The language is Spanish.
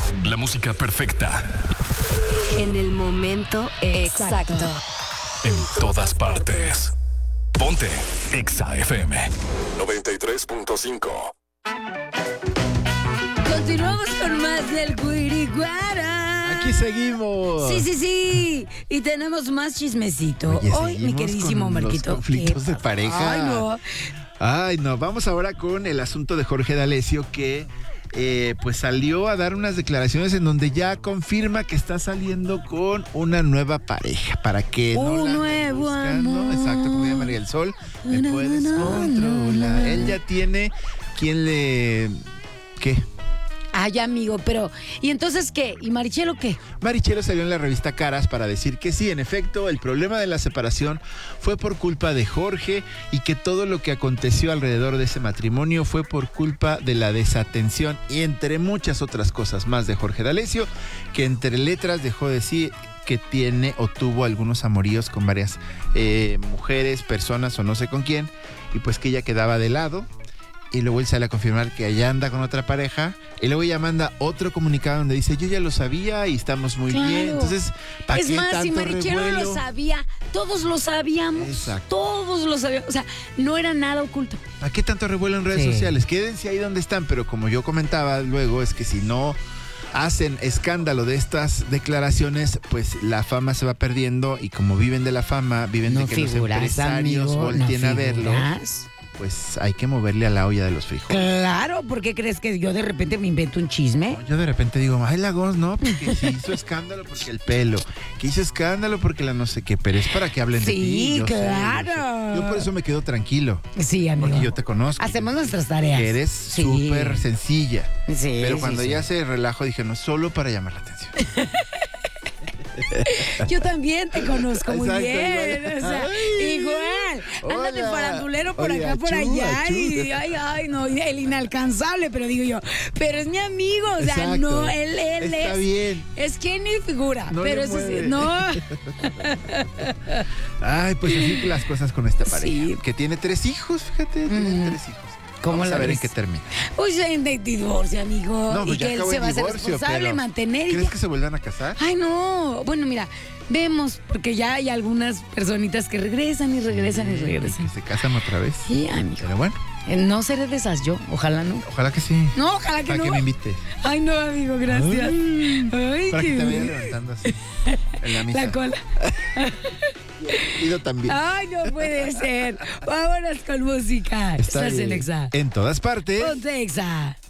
La música perfecta. En el momento exacto. En todas partes. Ponte Exa FM 93.5. Continuamos con más del Guiriguara. Aquí seguimos. Sí. Y tenemos más chismecito. Oye, Hoy, mi queridísimo con Marquito. los conflictos de pareja. Ay, no. Vamos ahora con el asunto de Jorge D'Alessio, que pues salió a dar unas declaraciones en donde ya confirma que está saliendo con una nueva pareja. Para que no la nuevo buscando. amor. Exacto, como dice María del Sol. Me puedes controlar. Él ya tiene quien le... ¿Qué? Ay, amigo, pero... ¿Y entonces qué? ¿Y Marichelo qué? Marichelo salió en la revista Caras para decir que sí, en efecto, el problema de la separación fue por culpa de Jorge y que todo lo que aconteció alrededor de ese matrimonio fue por culpa de la desatención y entre muchas otras cosas más de Jorge D'Alessio, que entre letras dejó decir que tiene o tuvo algunos amoríos con varias mujeres, personas o no sé con quién, y pues que ella quedaba de lado. Y luego él sale a confirmar que allá anda con otra pareja. Y luego ella manda otro comunicado donde dice, yo ya lo sabía y estamos muy bien. Entonces, ¿para qué tanto si Marichelo revuelo? lo sabía, todos lo sabíamos. Exacto. Todos lo sabíamos. O sea, no era nada oculto. ¿Para qué tanto revuelo en redes sociales? Quédense ahí donde están. Pero como yo comentaba luego, es que si no hacen escándalo de estas declaraciones, pues la fama se va perdiendo. Y como viven de la fama, viven de que los empresarios volteen a verlo. Pues hay que moverle a la olla de los frijoles. Claro, ¿por qué crees que yo de repente me invento un chisme? No, yo de repente digo, ay, Lagos, no, porque se hizo escándalo porque el pelo, que hizo escándalo porque la no sé qué, pero es para que hablen de ti. Sí, Yo claro. sé. Yo por eso me quedo tranquilo. Sí, amigo. Porque yo te conozco. Hacemos nuestras tareas. Que eres súper sencilla. Sí. Pero cuando ya se relajo dije, no, solo para llamar la atención. Yo también te conozco muy Exacto, bien. igual. O sea, igual. Ándate Hola. farandulero por Oye, acá, por achú, allá. achú. Y ay, no, el inalcanzable, pero digo yo, pero es mi amigo. O sea, Exacto. no, él Está es. bien. Es quien ni figura. No pero le eso sí, mueve. no. Ay, pues así que las cosas con esta pareja. Sí. Que tiene 3 hijos, fíjate, tiene 3 hijos. ¿Cómo Vamos la a ver ves? en qué termina. Pues de divorcio, amigo. No, pues y ya que él acabó se el va a ser divorcio, responsable, pero mantener y ¿crees ya. que se vuelvan a casar? Ay, no. Bueno, mira, vemos, porque ya hay algunas personitas que regresan y regresan y regresan. Que se casan otra vez. Sí, amigo. Pero bueno, No seré de esas yo, ojalá no. ojalá que sí. No, ojalá que Para no. que me invites. Ay, no, amigo, gracias. Ay, Para qué que te vaya bien. levantando así. En la misa. La cola. Ido también. Ay, no puede ser. Vámonos con música. Estás en Exa. En todas partes. Ponte Exa.